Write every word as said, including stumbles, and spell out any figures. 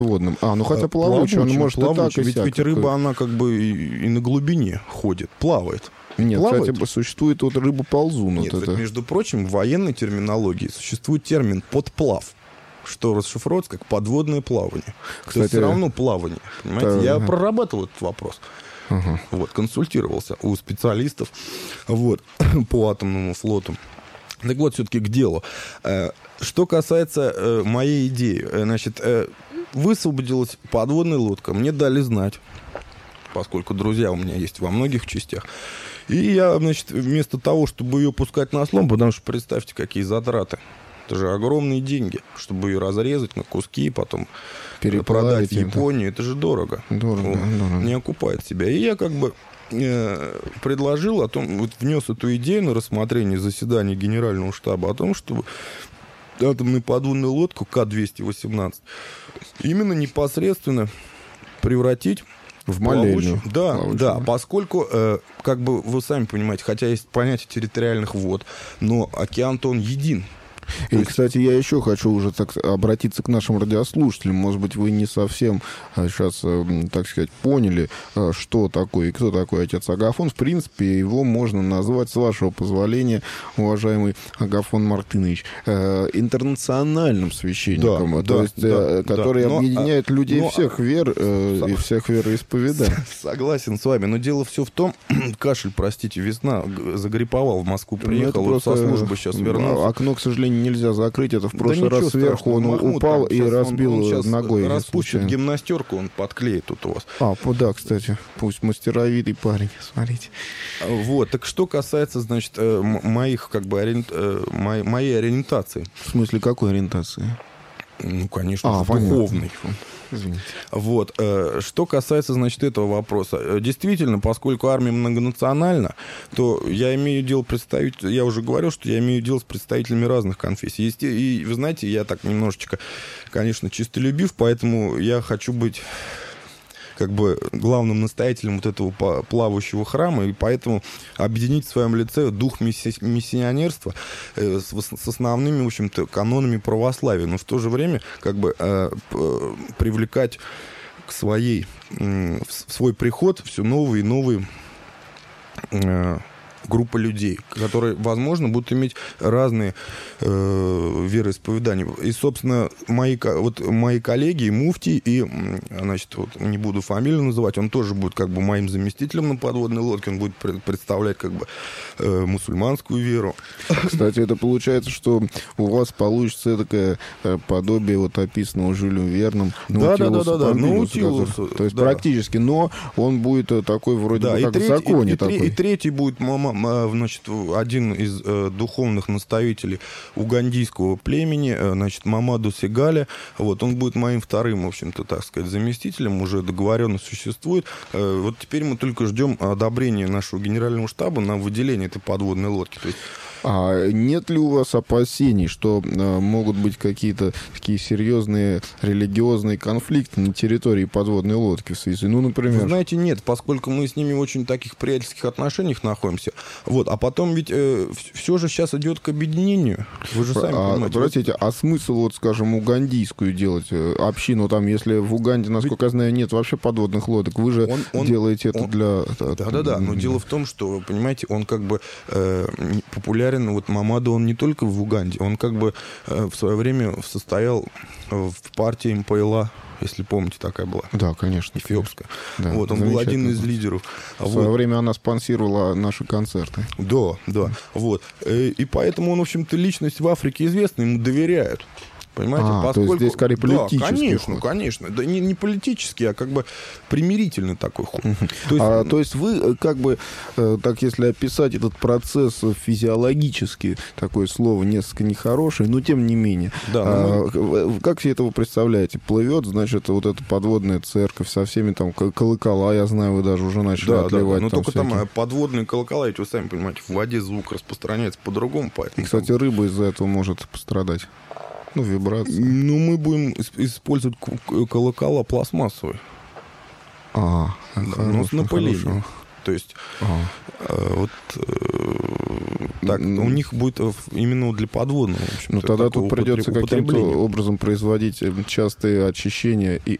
водным. А, ну хотя плавучий, он может плавучий, и так, и ведь, сяк. ведь рыба, она как бы и, и на глубине ходит, плавает. Нет, плавает. кстати, существует вот рыба-ползун. Нет, вот это. между прочим, в военной терминологии существует термин «подплав», что расшифровывается как подводное плавание. Кстати, то есть все равно плавание. Понимаете? Да, я да. прорабатывал этот вопрос. Uh-huh. Вот, консультировался у специалистов вот, по атомному флоту. Так вот, все-таки к делу. Что касается моей идеи, значит, высвободилась подводная лодка, мне дали знать, поскольку друзья у меня есть во многих частях. И я, значит, вместо того, чтобы ее пускать на слом, потому что представьте, какие затраты. Это же огромные деньги, чтобы ее разрезать на куски, потом продать в Японию. Это, это же дорого. Дорого, вот, дорого. Не окупает себя. И я как бы э, предложил о том, вот внес эту идею на рассмотрение заседания Генерального штаба о том, чтобы атомную подводную лодку К двести восемнадцать именно непосредственно превратить в молельню. Да, плавучую. Да, поскольку, э, как бы вы сами понимаете, хотя есть понятие территориальных вод, но океан-то он един. И, есть... кстати, я еще хочу уже так обратиться к нашим радиослушателям. Может быть, вы не совсем сейчас, так сказать, поняли, что такое и кто такой отец Агафон. В принципе, его можно назвать, с вашего позволения, уважаемый Агафон Мартынович, интернациональным священником, да, то да, есть, да, который да. объединяет но, людей но, всех вер но, и всех вероисповеданий. Согласен с вами, но дело все в том, кашель, простите, весна, загриповал, в Москву приехал, вот со службы сейчас вернулся. Окно, к сожалению, нельзя закрыть. Это в прошлый да раз сверху он Махмуд, упал и разбил он, он ногой. Распустит гимнастерку, он подклеит тут у вас. А, да, кстати. Пусть мастеровитый парень. Смотрите. Вот. Так что касается, значит, моих, как бы, ориент... моей ориентации. В смысле, какой ориентации? Ну, конечно, а, духовной. Извините. Вот. Что касается, значит, этого вопроса. Действительно, поскольку армия многонациональна, то я имею дело представить, я уже говорил, что я имею дело с представителями разных конфессий. И, вы знаете, я так немножечко, конечно, чистолюбив, поэтому я хочу быть как бы главным настоятелем вот этого плавающего храма, и поэтому объединить в своем лице дух миссионерства с основными, в общем-то, канонами православия, но в то же время как бы привлекать к своей, в свой приход все новые и новые группа людей, которые, возможно, будут иметь разные э, вероисповедания. И, собственно, мои, вот, мои коллеги, муфтий, и, значит, вот, не буду фамилию называть, он тоже будет как бы моим заместителем на подводной лодке, он будет представлять как бы э, мусульманскую веру. Кстати, это получается, что у вас получится такое подобие вот описанного Жюлем Верном. Да, да, да, да, да, Наутилусу. То есть да. практически, но он будет такой вроде да, бы как треть, в законе и, такой. И, и третий будет мама, значит, один из э, духовных наставителей угандийского племени, э, значит, Мамаду Сигаля. Вот, он будет моим вторым, в общем-то, так сказать, заместителем. Уже договоренность существует. Э, вот теперь мы только ждем одобрения нашего генерального штаба на выделение этой подводной лодки. То есть А нет ли у вас опасений, что э, могут быть какие-то такие серьезные религиозные конфликты на территории подводной лодки в связи? Ну, например... Вы знаете, нет, поскольку мы с ними в очень таких приятельских отношениях находимся. Вот, а потом ведь э, все же сейчас идет к объединению. Вы же сами а, понимаете. Простите, а смысл, вот, скажем, угандийскую делать э, общину? Там, если в Уганде, насколько ведь... я знаю, нет вообще подводных лодок, вы же он, он, делаете это он... для... Да-да-да, но дело в том, что, вы понимаете, он как бы э, популярен. Вот Мамаду, он не только в Уганде, он как бы э, в свое время состоял в партии эм пэ эл а, если помните, такая была. Да, конечно. Эфиопская. Да, вот, он был один из лидеров. В свое вот. время она спонсировала наши концерты. Да, да. Вот. И поэтому он, в общем-то, личность в Африке известна, ему доверяют. Понимаете, а, поскольку... то есть здесь скорее политический да, конечно, ход. конечно. Да не, не политический, а как бы примирительный такой ход. Uh-huh. То, есть... А, то есть вы как бы, так если описать этот процесс физиологически, такое слово несколько нехорошее, но тем не менее. Да, а, мы... Как себе это вы представляете? Плывет, значит, вот эта подводная церковь со всеми там колокола, я знаю, вы даже уже начали да, отливать. Да, но там только всякие... там подводные колокола, ведь вы сами понимаете, в воде звук распространяется по-другому. Поэтому... И, кстати, там... рыба из-за этого может пострадать. Ну, вибрации. Ну, мы будем использовать колокола пластмассовые. А, да, но с напылением. То есть, ага. э, вот, э, Так, ну, у них будет именно для подводного. Ну, тогда тут придется каким-то образом производить частые очищения и